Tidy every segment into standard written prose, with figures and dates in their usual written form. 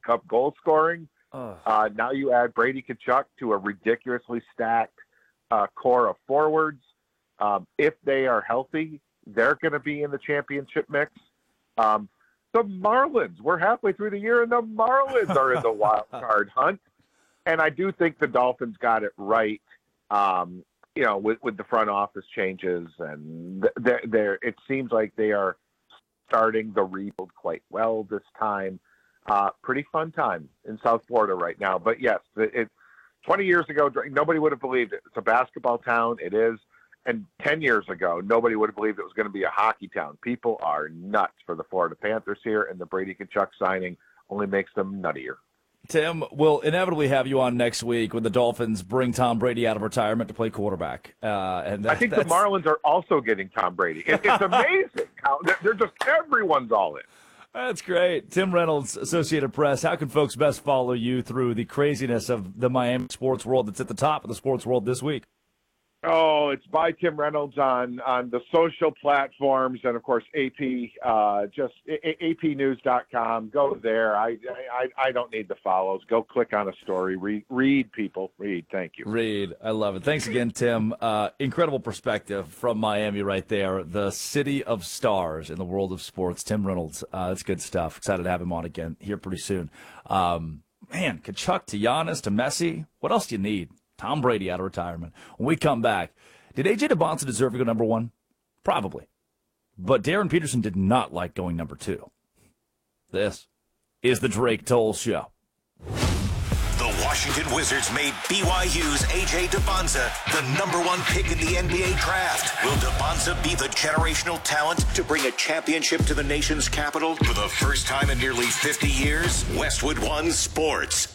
World Cup goal scoring. Now you add Brady Tkachuk to a ridiculously stacked core of forwards. If they are healthy, they're going to be in the championship mix. The Marlins, we're halfway through the year, and the Marlins are in the wild card hunt. And I do think the Dolphins got it right, with the front office changes. And it seems like they are starting the rebuild quite well this time. Pretty fun time in South Florida right now. But yes, 20 years ago, nobody would have believed it. It's a basketball town. It is. And 10 years ago, nobody would have believed it was going to be a hockey town. People are nuts for the Florida Panthers here, and the Brady Tkachuk signing only makes them nuttier. Tim, we'll inevitably have you on next week when the Dolphins bring Tom Brady out of retirement to play quarterback. I think the Marlins are also getting Tom Brady. It's amazing how everyone's all in. That's great. Tim Reynolds, Associated Press. How can folks best follow you through the craziness of the Miami sports world that's at the top of the sports world this week? Oh, it's by Tim Reynolds on the social platforms, and of course AP, just apnews.com. Go there. I don't need the follows. Go click on a story. Read people. Read. Thank you. Read. I love it. Thanks again, Tim. Incredible perspective from Miami right there. The city of stars in the world of sports. Tim Reynolds. That's good stuff. Excited to have him on again here pretty soon. Man, Tkachuk to Giannis to Messi. What else do you need? Tom Brady out of retirement. When we come back, did A.J. DeBonsa deserve to go number one? Probably. But Darren Peterson did not like going number two. This is the Drake Toll Show. The Washington Wizards made BYU's A.J. DeBonsa the number one pick in the NBA draft. Will DeBonsa be the generational talent to bring a championship to the nation's capital for the first time in nearly 50 years? Westwood One Sports.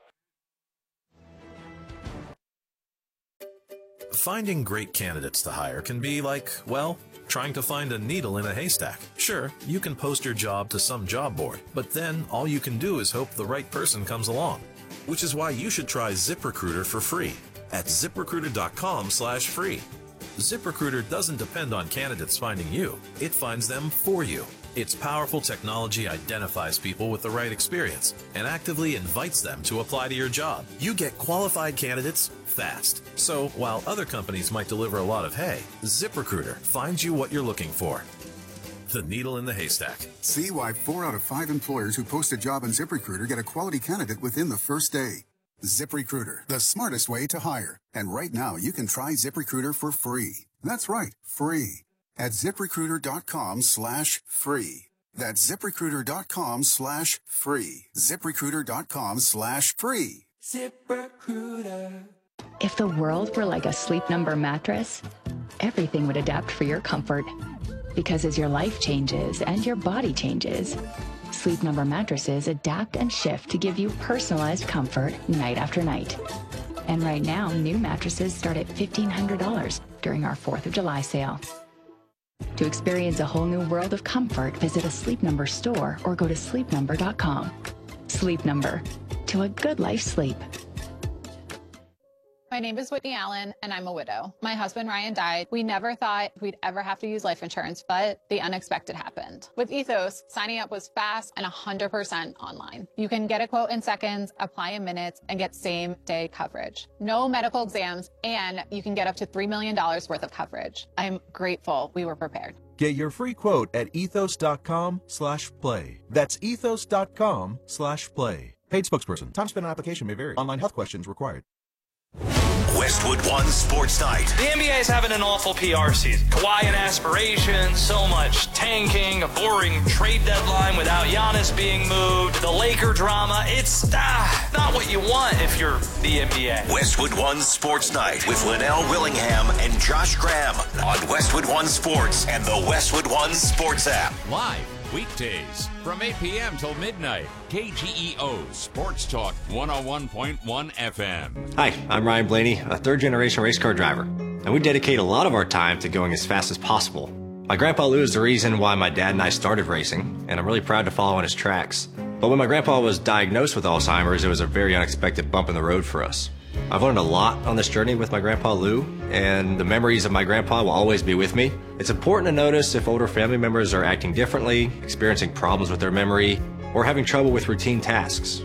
Finding great candidates to hire can be like, well, trying to find a needle in a haystack. Sure, you can post your job to some job board, but then all you can do is hope the right person comes along. Which is why you should try ZipRecruiter for free at ZipRecruiter.com/free. ZipRecruiter doesn't depend on candidates finding you. It finds them for you. Its powerful technology identifies people with the right experience and actively invites them to apply to your job. You get qualified candidates fast. So while other companies might deliver a lot of hay, ZipRecruiter finds you what you're looking for. The needle in the haystack. See why 4 out of 5 employers who post a job on ZipRecruiter get a quality candidate within the first day. ZipRecruiter, the smartest way to hire. And right now, you can try ZipRecruiter for free. That's right, free. At ZipRecruiter.com/free. That's ZipRecruiter.com/free. ZipRecruiter.com/free. ZipRecruiter. If the world were like a Sleep Number mattress, everything would adapt for your comfort. Because as your life changes and your body changes, Sleep Number mattresses adapt and shift to give you personalized comfort night after night. And right now, new mattresses start at $1,500 during our 4th of July sale. To experience a whole new world of comfort, visit a Sleep Number store or go to sleepnumber.com. Sleep Number. To a good life sleep. My name is Whitney Allen, and I'm a widow. My husband, Ryan, died. We never thought we'd ever have to use life insurance, but the unexpected happened. With Ethos, signing up was fast and 100% online. You can get a quote in seconds, apply in minutes, and get same-day coverage. No medical exams, and you can get up to $3 million worth of coverage. I'm grateful we were prepared. Get your free quote at ethos.com/play. That's ethos.com/play. Paid spokesperson. Time spent on application may vary. Online health questions required. Westwood One Sports Night. The NBA is having an awful PR season. Kawhi and aspirations, so much tanking, a boring trade deadline without Giannis being moved, the Laker drama. It's not what you want if you're the NBA. Westwood One Sports Night with Linnell Willingham and Josh Graham on Westwood One Sports and the Westwood One Sports app. Live weekdays from 8 p.m. till midnight. KGEO Sports Talk 101.1 FM. Hi, I'm Ryan Blaney, a third-generation race car driver, and we dedicate a lot of our time to going as fast as possible. My grandpa Lou is the reason why my dad and I started racing, and I'm really proud to follow in his tracks. But when my grandpa was diagnosed with Alzheimer's, it was a very unexpected bump in the road for us. I've learned a lot on this journey with my grandpa Lou, and the memories of my grandpa will always be with me. It's important to notice if older family members are acting differently, experiencing problems with their memory, or having trouble with routine tasks.